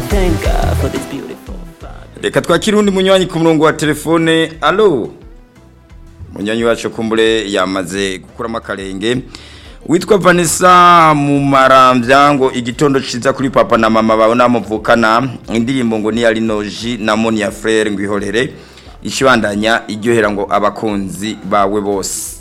thank God for this beautiful father. Reka twakira undi munywanyi ku murongo wa telefone. Allo. Munywanyi wacu kumbure yamaze gukuramo akarenge. Witwa Vanessa mu Maramvya ngo igitondo ciza kuri papa na mama bawe namuvukana indirimbo ngo ni Alinoji na Monia Frere ngo ihorere ishibandanya iryohera ngo abakunzi bawe bose.